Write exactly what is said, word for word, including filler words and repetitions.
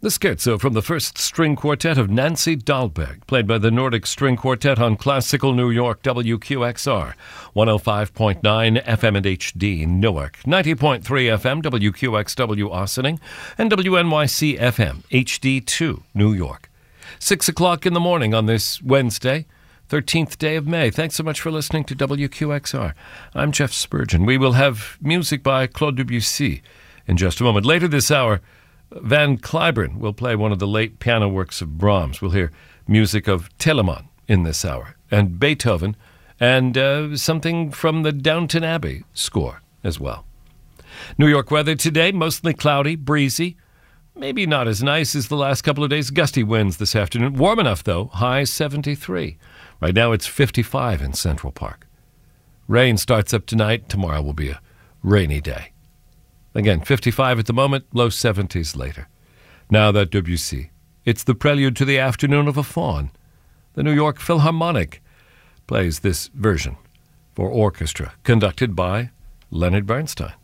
The scherzo from the first string quartet of Nancy Dahlberg, played by the Nordic String Quartet on Classical New York, W Q X R, one oh five point nine F M and H D Newark, ninety point three F M, W Q X W Ossining, and W N Y C F M, H D two New York. Six o'clock in the morning on this Wednesday, thirteenth day of May. Thanks so much for listening to W Q X R. I'm Jeff Spurgeon. We will have music by Claude Debussy in just a moment. Later this hour, Van Cliburn will play one of the late piano works of Brahms. We'll hear music of Telemann in this hour, and Beethoven, and uh, something from the Downton Abbey score as well. New York weather today, mostly cloudy, breezy. Maybe not as nice as the last couple of days. Gusty winds this afternoon. Warm enough, though. High seventy-three. Right now it's fifty-five in Central Park. Rain starts up tonight. Tomorrow will be a rainy day. Again, fifty-five at the moment, low seventies later. Now that Debussy. It's the prelude to the Afternoon of a Faun. The New York Philharmonic plays this version for orchestra, conducted by Leonard Bernstein.